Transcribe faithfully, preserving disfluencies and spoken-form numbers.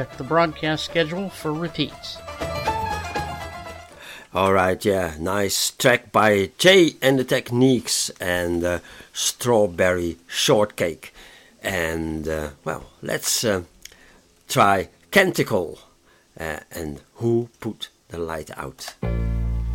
check the broadcast schedule for repeats. All right, yeah, nice track by Jay and the Techniques and uh, Strawberry Shortcake. And, uh, well, let's uh, try Canticle uh, and Who Put the Light Out.